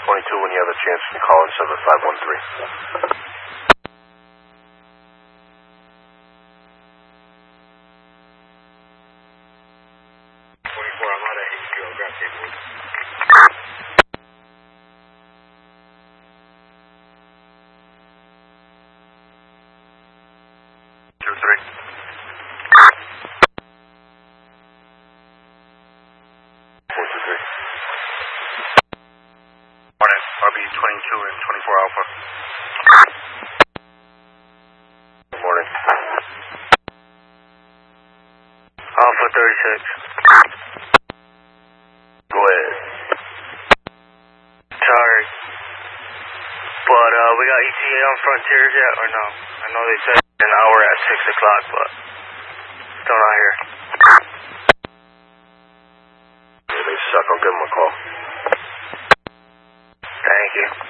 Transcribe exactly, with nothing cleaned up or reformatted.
twenty-two, when you have a chance, you call in seven five one three. twenty-four, I'm out of H Q, I'll grab paperwork. two three. four two three. Morning, R B twenty-two and twenty-four Alpha. Good morning. Alpha thirty-six. Go ahead. Sorry. But, uh, we got E T A on Frontiers yet, or no? I know they said an hour at six o'clock, but still not here. Yeah, they suck. I'll give them a call. Thank you.